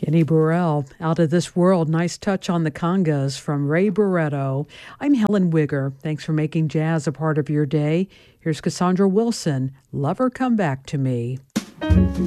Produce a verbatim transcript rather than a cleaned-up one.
Kenny Burrell, Out of This World. Nice touch on the congas from Ray Barretto. I'm Helen Wigger. Thanks for making jazz a part of your day. Here's Cassandra Wilson, Lover Come Back to Me.